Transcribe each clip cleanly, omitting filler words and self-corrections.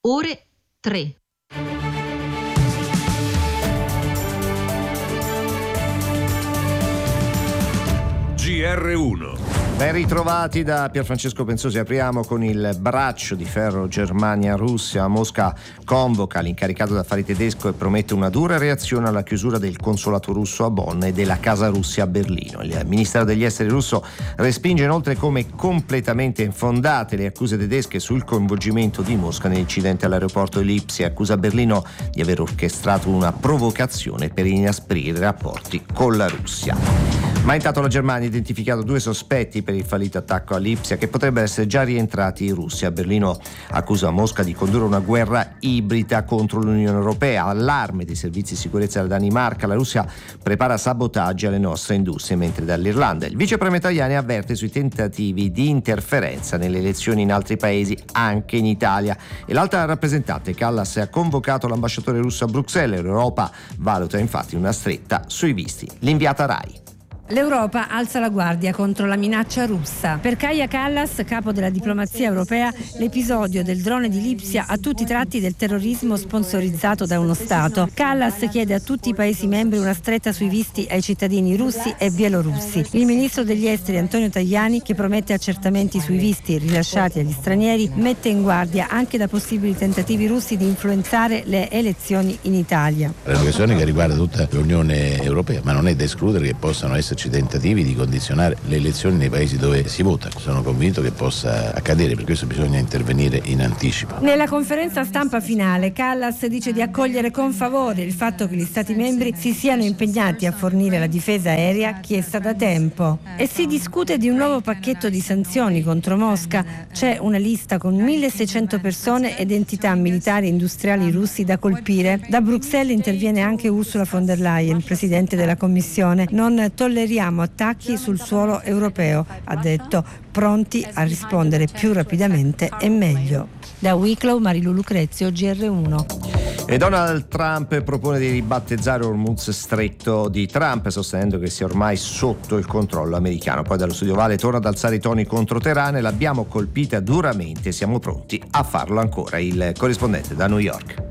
ore 3. GR1. Ben ritrovati da Pierfrancesco Pensosi. Apriamo con il braccio di ferro Germania-Russia. Mosca convoca l'incaricato d'affari tedesco e promette una dura reazione alla chiusura del consolato russo a Bonn e della Casa Russia a Berlino. Il Ministero degli Esteri russo respinge inoltre come completamente infondate le accuse tedesche sul coinvolgimento di Mosca nell'incidente all'aeroporto di Lipsia e accusa Berlino di aver orchestrato una provocazione per inasprire i rapporti con la Russia. Ma intanto la Germania ha identificato 2 sospetti per il fallito attacco a Lipsia che potrebbero essere già rientrati in Russia. Berlino accusa Mosca di condurre una guerra ibrida contro l'Unione Europea. Allarme dei servizi di sicurezza della Danimarca. La Russia prepara sabotaggi alle nostre industrie, mentre dall'Irlanda il vice premier Tajani avverte sui tentativi di interferenza nelle elezioni in altri paesi, anche in Italia. E l'alta rappresentante Kallas ha convocato l'ambasciatore russo a Bruxelles. L'Europa valuta infatti una stretta sui visti. L'inviata Rai. L'Europa alza la guardia contro la minaccia russa. Per Kaja Kallas, capo della diplomazia europea, l'episodio del drone di Lipsia ha tutti i tratti del terrorismo sponsorizzato da uno Stato. Kallas chiede a tutti i Paesi membri una stretta sui visti ai cittadini russi e bielorussi. Il ministro degli esteri Antonio Tajani, che promette accertamenti sui visti rilasciati agli stranieri, mette in guardia anche da possibili tentativi russi di influenzare le elezioni in Italia. È una questione che riguarda tutta l'Unione Europea, ma non è da escludere che possano esserci tentativi di condizionare le elezioni nei paesi dove si vota. Sono convinto che possa accadere, per questo bisogna intervenire in anticipo. Nella conferenza stampa finale Kallas dice di accogliere con favore il fatto che gli Stati membri si siano impegnati a fornire la difesa aerea chiesta da tempo e si discute di un nuovo pacchetto di sanzioni contro Mosca. C'è una lista con 1600 persone ed entità militari e industriali russi da colpire. Da Bruxelles interviene anche Ursula von der Leyen, presidente della Commissione. Non tolleriamo attacchi sul suolo europeo, ha detto, pronti a rispondere più rapidamente e meglio. Da Wicklow, Marilu Lucrezio, GR1. E Donald Trump propone di ribattezzare Hormuz Stretto di Trump, sostenendo che sia ormai sotto il controllo americano. Poi dallo studio Vale torna ad alzare i toni contro Teheran e l'abbiamo colpita duramente e siamo pronti a farlo ancora. Il corrispondente da New York.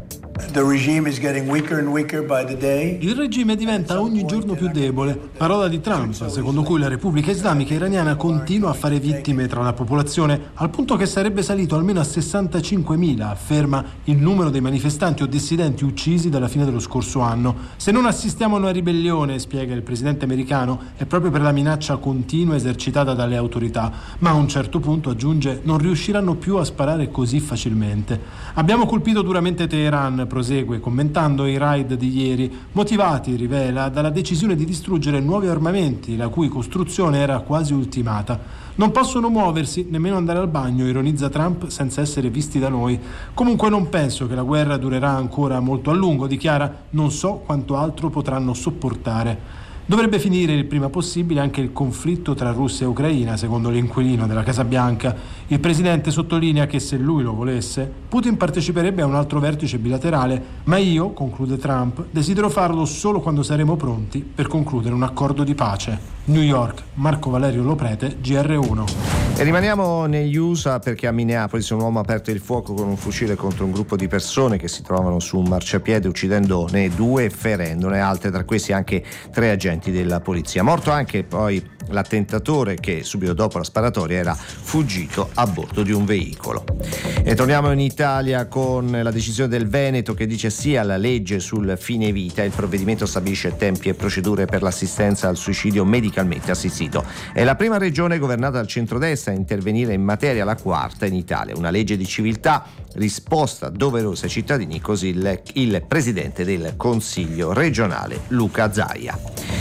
Il regime diventa ogni giorno più debole. Parola di Trump, secondo cui la Repubblica Islamica iraniana continua a fare vittime tra la popolazione, al punto che sarebbe salito almeno a 65.000, afferma il numero dei manifestanti o dissidenti uccisi dalla fine dello scorso anno. Se non assistiamo a una ribellione, spiega il presidente americano, è proprio per la minaccia continua esercitata dalle autorità, ma a un certo punto, aggiunge, non riusciranno più a sparare così facilmente. Abbiamo colpito duramente Teheran, prosegue commentando i raid di ieri, motivati, rivela, dalla decisione di distruggere nuovi armamenti, la cui costruzione era quasi ultimata. Non possono muoversi, nemmeno andare al bagno, ironizza Trump, senza essere visti da noi. Comunque non penso che la guerra durerà ancora molto a lungo, dichiara, non so quanto altro potranno sopportare. Dovrebbe finire il prima possibile anche il conflitto tra Russia e Ucraina, secondo l'inquilino della Casa Bianca. Il presidente sottolinea che se lui lo volesse, Putin parteciperebbe a un altro vertice bilaterale, ma io, conclude Trump, desidero farlo solo quando saremo pronti per concludere un accordo di pace. New York, Marco Valerio Loprete, GR1. E rimaniamo negli USA perché a Minneapolis un uomo ha aperto il fuoco con un fucile contro un gruppo di persone che si trovavano su un marciapiede, uccidendone 2 e ferendone altre, tra questi anche 3 agenti della polizia. Morto anche poi l'attentatore che subito dopo la sparatoria era fuggito a bordo di un veicolo. E torniamo in Italia con la decisione del Veneto che dice sì alla legge sul fine vita. Il provvedimento stabilisce tempi e procedure per l'assistenza al suicidio medicalmente assistito. È la prima regione governata dal centrodestra a intervenire in materia, la quarta in Italia. Una legge di civiltà, risposta doverosa ai cittadini, così il presidente del Consiglio regionale Luca Zaia.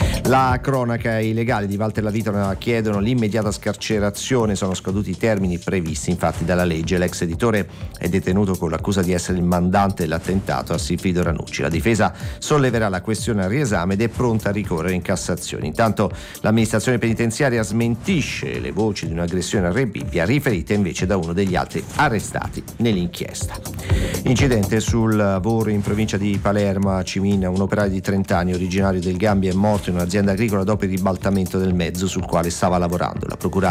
La cronaca e i legali di Walter La Vita chiedono l'immediata scarcerazione. Sono scaduti i termini previsti infatti dalla legge. L'ex editore è detenuto con l'accusa di essere il mandante dell'attentato a Silfido Ranucci. La difesa solleverà la questione al riesame ed è pronta a ricorrere in Cassazione. Intanto l'amministrazione penitenziaria smentisce le voci di un'aggressione a Re Bibbia, riferite invece da uno degli altri arrestati nell'inchiesta. Incidente sul lavoro in provincia di Palermo a Cimina. Un operaio di 30 anni originario del Gambia è morto in un'azienda agricola dopo il ribaltamento del mezzo sul quale stava lavorando. La procura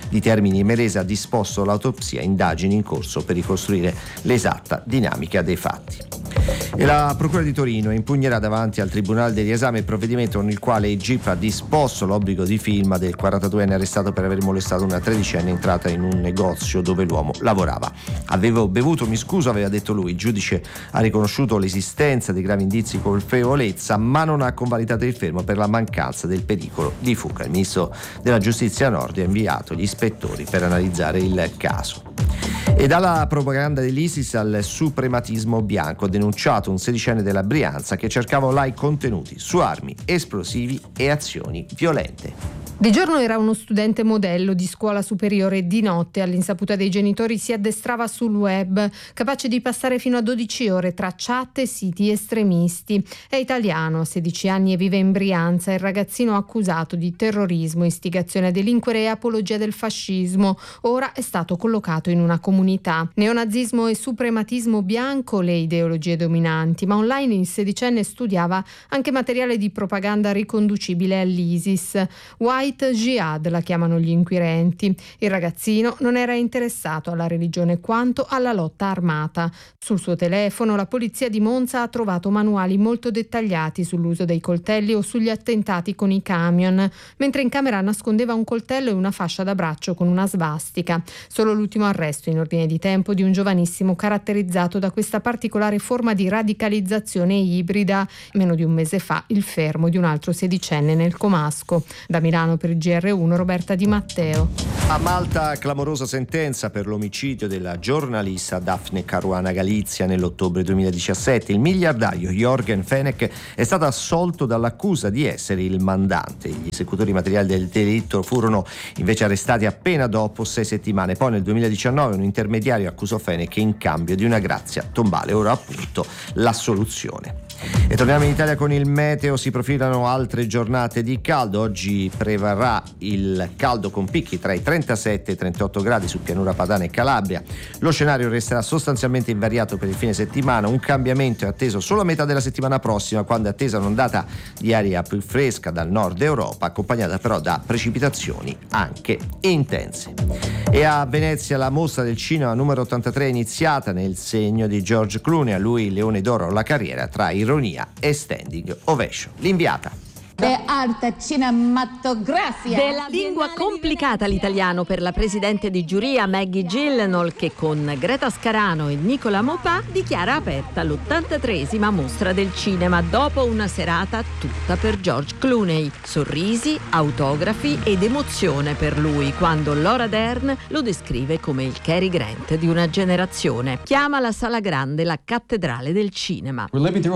di Termini Imerese ha disposto l'autopsia, indagini in corso per ricostruire l'esatta dinamica dei fatti. E la Procura di Torino impugnerà davanti al Tribunale del riesame il provvedimento con il quale il GIP ha disposto l'obbligo di firma del 42enne arrestato per aver molestato una 13enne entrata in un negozio dove l'uomo lavorava. Avevo bevuto, mi scuso, aveva detto lui. Il giudice ha riconosciuto l'esistenza di gravi indizi di colpevolezza, ma non ha convalidato il fermo per la mancanza del pericolo di fuga. Il ministro della Giustizia Nordio ha inviato gli ispettori per analizzare il caso. E dalla propaganda dell'ISIS al suprematismo bianco, ha denunciato un sedicenne della Brianza che cercava online contenuti su armi, esplosivi e azioni violente. Di giorno era uno studente modello di scuola superiore, di notte, all'insaputa dei genitori, si addestrava sul web, capace di passare fino a 12 ore tra chat e siti estremisti. È italiano, ha 16 anni e vive in Brianza. Il ragazzino accusato di terrorismo, istigazione a delinquere e apologia del fascismo. Ora è stato collocato in una comunità. Neonazismo e suprematismo bianco, le ideologie dominanti, ma online il sedicenne studiava anche materiale di propaganda riconducibile all'ISIS. White Jihad la chiamano gli inquirenti. Il ragazzino non era interessato alla religione quanto alla lotta armata. Sul suo telefono la polizia di Monza ha trovato manuali molto dettagliati sull'uso dei coltelli o sugli attentati con i camion, mentre in camera nascondeva un coltello e una fascia da braccio con una svastica. Solo l'ultimo arresto in ordine di tempo di un giovanissimo caratterizzato da questa particolare forma di radicalizzazione ibrida. Meno di un mese fa il fermo di un altro sedicenne nel comasco. Da Milano per il GR1 Roberta Di Matteo. A Malta clamorosa sentenza per l'omicidio della giornalista Daphne Caruana Galizia nell'ottobre 2017. Il miliardario Jürgen Fenech è stato assolto dall'accusa di essere il mandante. Gli esecutori materiali del delitto furono invece arrestati appena dopo 6 settimane. Poi nel 2019 un intermediario accusò Fenech in cambio di una grazia tombale. Ora appunto l'assoluzione. E torniamo in Italia con il meteo. Si profilano altre giornate di caldo. Oggi prevarrà il caldo con picchi tra i 37 e i 38 gradi su pianura padana e Calabria. Lo scenario resterà sostanzialmente invariato per il fine settimana. Un cambiamento è atteso solo a metà della settimana prossima, quando è attesa un'ondata di aria più fresca dal nord Europa, accompagnata però da precipitazioni anche intense. E a Venezia la mostra del cinema numero 83 è iniziata nel segno di George Clooney. A lui il Leone d'Oro alla carriera tra ironia e standing ovation. L'inviata. Arte cinematografia. Della lingua complicata l'italiano per la presidente di giuria Maggie Gyllenhaal, che con Greta Scarano e Nicola Maupin dichiara aperta l'83esima mostra del cinema dopo una serata tutta per George Clooney. Sorrisi, autografi ed emozione per lui quando Laura Dern lo descrive come il Cary Grant di una generazione. Chiama la sala grande la cattedrale del cinema.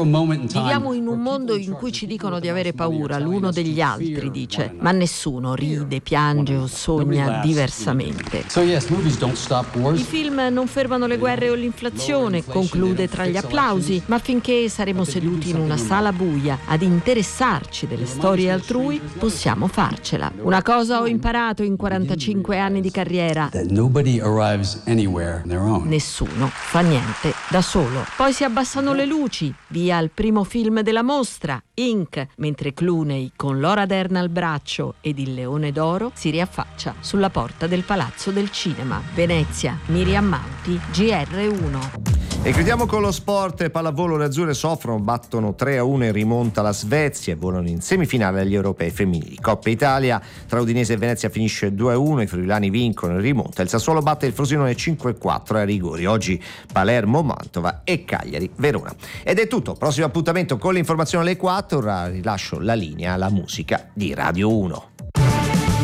Viviamo in un mondo in cui ci dicono di avere paura l'uno degli altri, dice, ma nessuno ride, piange o sogna diversamente. I film non fermano le guerre o l'inflazione, conclude tra gli applausi, ma finché saremo seduti in una sala buia ad interessarci delle storie altrui, possiamo farcela. Una cosa ho imparato in 45 anni di carriera: nessuno fa niente da solo. Poi si abbassano le luci, via il primo film della mostra, Inc., mentre Clooney, con Laura Dern al braccio ed il Leone d'Oro, si riaffaccia sulla porta del Palazzo del Cinema. Venezia, Miriam Mauti, GR1. E chiudiamo con lo sport. Pallavolo, le azzurre soffrono, battono 3-1 in rimonta la Svezia e volano in semifinale agli europei femminili. Coppa Italia, tra Udinese e Venezia finisce 2-1, i friulani vincono in rimonta, il Sassuolo batte il Frosinone 5-4 a rigori. Oggi Palermo, Mantova e Cagliari, Verona. Ed è tutto, prossimo appuntamento con l'informazione alle 4, ora rilascio la linea alla musica di Radio 1.